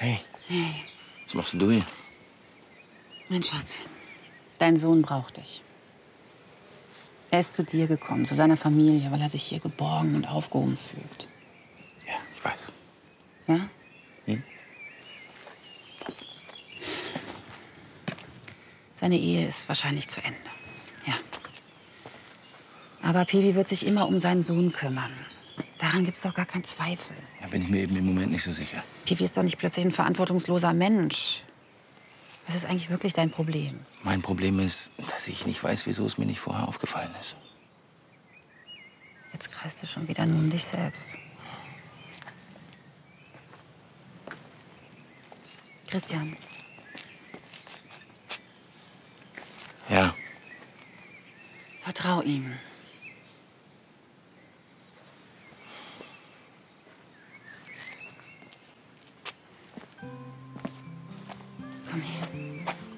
Hey, Hey, was machst denn du hier? mein Schatz, dein Sohn braucht dich. Er ist zu dir gekommen, zu seiner Familie, weil er sich hier geborgen und aufgehoben fühlt. Ja, ich weiß. Ja? Hm? Seine Ehe ist wahrscheinlich zu Ende. Ja. Aber Pivi wird sich immer um seinen Sohn kümmern. Daran gibt's doch gar keinen Zweifel. Da bin ich mir eben im Moment nicht so sicher. Pivi ist doch nicht plötzlich ein verantwortungsloser Mensch. Was ist eigentlich wirklich dein Problem? Mein Problem ist, dass ich nicht weiß, wieso es mir nicht vorher aufgefallen ist. Jetzt kreist du schon wieder nur um dich selbst. Christian, Ja, vertrau ihm. Komm her.